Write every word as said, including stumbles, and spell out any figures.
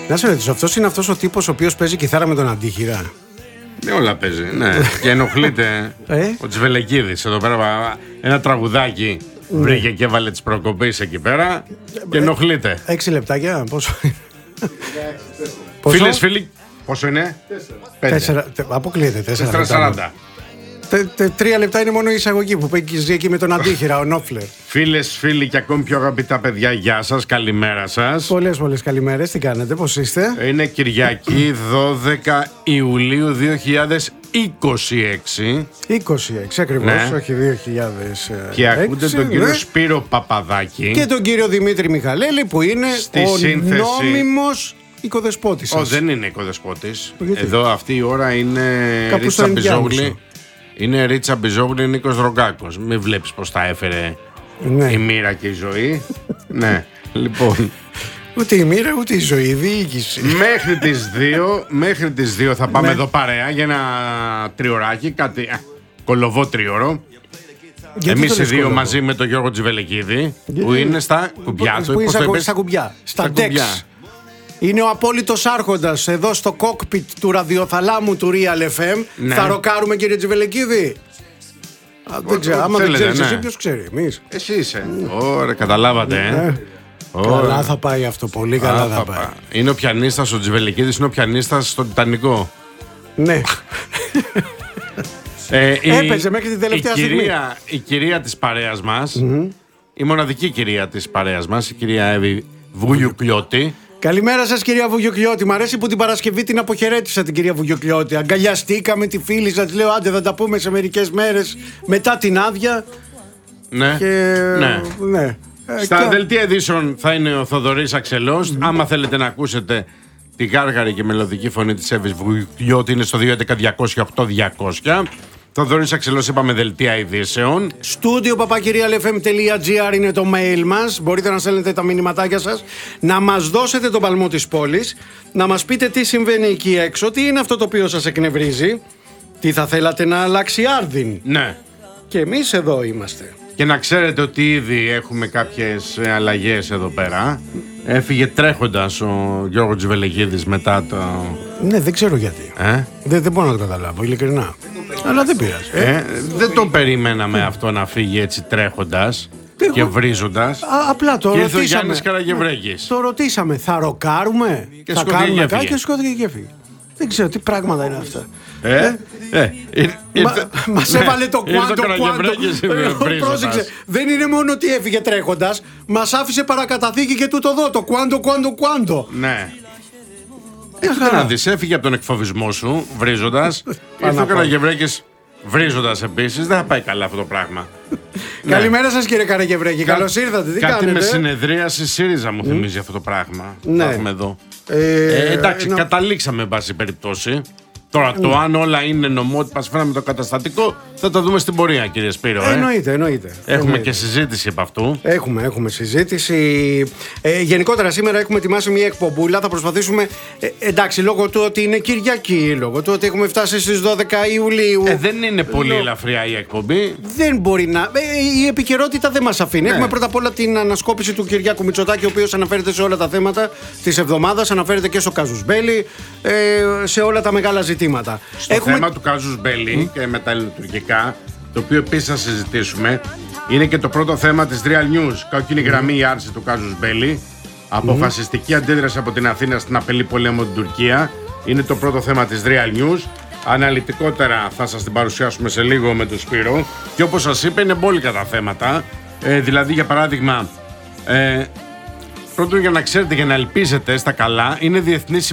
Να σε ρωτήσω, αυτός είναι αυτός ο τύπος ο οποίος παίζει κιθάρα με τον αντίχειρα? Ναι, όλα παίζει, ναι. Και ενοχλείται ε? ο Τσβελεκίδης εδώ πέρα. Ένα τραγουδάκι ναι. βρήκε και έβαλε τις προκοπές εκεί πέρα και ενοχλείται. Έξι λεπτάκια, πόσο? Φίλες, φίλοι, πόσο είναι? Τέσσερα. Αποκλείεται, τέσσερα σαράντα. Τρία λεπτά είναι μόνο η εισαγωγή που παίζει εκεί με τον αντίχειρα, ο Νόφλερ. Φίλες, φίλοι και ακόμη πιο αγαπητά παιδιά, γεια σας, καλημέρα σας. Πολλές, πολλές καλημέρες, τι κάνετε, πώς είστε? Είναι Κυριακή δώδεκα Ιουλίου δύο χιλιάδες είκοσι έξι. είκοσι έξι ακριβώς, ναι. Όχι δύο χιλιάδες έξι. Και ακούτε τον κύριο ναι. Σπύρο Παπαδάκη και τον κύριο Δημήτρη Μιχαλέλη που είναι στη ο σύνθεση... νόμιμος οικοδεσπότης σας. Ω, δεν είναι οικοδεσπότης. Εδώ αυτή η ώρα είναι κάπου Ρίτσα Μπιζόγλη. Είναι Ρίτσα Μπιζόγλη, Νίκος Ρογκάκος. Μην βλέπεις πως τα έφερε ναι. η μοίρα και η ζωή. ναι, λοιπόν. Ούτε η μοίρα ούτε η ζωή, η διοίκηση. Μέχρι τις δύο, μέχρι τις δύο θα πάμε ναι. εδώ παρέα για ένα τριωράκι, κάτι α, κολοβό τριώρο. Εμείς οι δύο κολοβό. Μαζί με τον Γιώργο Τσβελεκίδη που είναι στα κουμπιά του. Που είναι στα, στα κουμπιά, στα ντεξ. Είναι ο απόλυτος άρχοντας εδώ στο κόκπιτ του ραδιοθαλάμου του Real εφ εμ. Ναι. Θα ροκάρουμε, κύριε Τσβελεκίδη? Α, δεν ξέρω, άμα θέλετε, δεν ξέρεις ναι. εσύ, ποιος ξέρει, εμείς. Εσύ είσαι. Ωραία, καταλάβατε, ε. Ναι. Oh. Καλά θα πάει αυτό, πολύ καλά ah, θα πάει. Είναι ο πιανίστας, ο Τσβελεκίδης είναι ο πιανίστας στο Τιτανικό. Ναι. ε, Έπαιζε μέχρι την τελευταία η στιγμή. Κυρία, η κυρία της παρέας μας, mm-hmm. η μοναδική κυρία της παρέας μας, η κυρία Εύη Βουγιουκλιώτη. Καλημέρα σας, κυρία Βουγιουκλιώτη. Μ' αρέσει που την Παρασκευή την αποχαιρέτησα την κυρία Βουγιουκλιώτη. Αγκαλιαστήκαμε τη φίλη σας, λέω άντε θα τα πούμε σε μερικές μέρες μετά την άδεια. Ναι. Και... ναι. ναι. Στα και... δελτία ειδήσεων θα είναι ο Θοδωρής Αξελός. Mm. Άμα θέλετε να ακούσετε τη γάργαρη και μελωδική φωνή της Εύης Βουγιουκλιώτη, είναι στο δύο έντεκα διακόσια οκτώ διακόσια. Θοδωρής Αξελός, είπαμε, δελτία ειδήσεων. Στούντιο παπάκυρια ελ εφ εμ τελεία τζι άρ είναι το mail μας. Μπορείτε να στέλνετε τα μηνυματάκια σας, να μας δώσετε τον παλμό της πόλης, να μας πείτε τι συμβαίνει εκεί έξω, τι είναι αυτό το οποίο σας εκνευρίζει, τι θα θέλατε να αλλάξει άρδιν. Ναι. Και εμείς εδώ είμαστε. Και να ξέρετε ότι ήδη έχουμε κάποιες αλλαγές εδώ πέρα. Έφυγε τρέχοντας ο Γιώργος Τσβελεκίδης μετά το... Ναι, δεν ξέρω γιατί. Ε? Δεν, δεν μπορώ να το καταλάβω, ειλικρινά. Αλλά δεν πειράζει. Ε? Ε, δεν το περιμέναμε αυτό να φύγει έτσι τρέχοντας Εγώ... και βρίζοντας. Α, απλά το και ρωτήσαμε. ήρθε ο Γιάννης Καραγευρέκης. Το ρωτήσαμε, θα ροκάρουμε, και θα κάνουμε κάτι και σκόθηκε και έφυγε. Δεν ξέρω τι πράγματα είναι αυτά. Ε, ε, ε, ε, Μα, μας έβαλε το κουάντο κουάντο. Πρόσεξε, δεν είναι μόνο ότι έφυγε τρέχοντας, μας άφησε παρακαταθήκη και του το δω, το κουάντο κουάντο κουάντο. Ναι. Έχετε να δεις, έφυγε από τον εκφοβισμό σου, βρίζοντας. Ήρθε ο Καραγευρέκης βρίζοντας επίσης. Δεν θα πάει καλά αυτό το πράγμα. Καλημέρα σας, κύριε Καραγευρέκη, καλώς ήρθατε. Τι κάτι κάνετε? Με συνεδρίαση ΣΥΡΙΖΑ μου θυμίζει αυτό το πράγμα. Ναι. Το έχουμε εδώ. Ε, ε, εντάξει, να... καταλήξαμε εν πάση περιπτώσει. Τώρα, το αν όλα είναι νομότυπα, φέραμε το καταστατικό, θα το δούμε στην πορεία, κύριε Σπύρο. Ε. Εννοείται, εννοείται. Έχουμε εννοείται. και συζήτηση από αυτού. Έχουμε, έχουμε συζήτηση. Ε, γενικότερα, σήμερα έχουμε ετοιμάσει μια εκπομπούλα. Θα προσπαθήσουμε. Ε, εντάξει, λόγω του ότι είναι Κυριακή, λόγω του ότι έχουμε φτάσει στις δώδεκα Ιουλίου. Ε, δεν είναι πολύ Λό... ελαφριά η εκπομπή. Δεν μπορεί να. Ε, η επικαιρότητα δεν μας αφήνει. Ναι. Έχουμε πρώτα απ' όλα την ανασκόπηση του Κυριάκου Μητσοτάκη, ο οποίος αναφέρεται σε όλα τα θέματα της εβδομάδας. Αναφέρεται και στο Κάζους Μπέλι, ε, σε όλα τα μεγάλα ζητήματα. Στο Έχουμε... θέμα του Κάζους Μπέλι mm. και με τα ελληνοτουρκικά, το οποίο επίσης θα συζητήσουμε, είναι και το πρώτο θέμα της Real News. Κόκκινη γραμμή η άρση του Κάζους Μπέλι. Αποφασιστική mm. αντίδραση από την Αθήνα στην απειλή πολέμου την Τουρκία. Είναι το πρώτο θέμα της Real News. Αναλυτικότερα θα σας την παρουσιάσουμε σε λίγο με τον Σπύρο. Και όπως σας είπα, είναι μπόλικα τα θέματα. Ε, δηλαδή, για παράδειγμα, ε, πρώτον, για να ξέρετε, για να ελπίζετε στα καλά, είναι διεθνής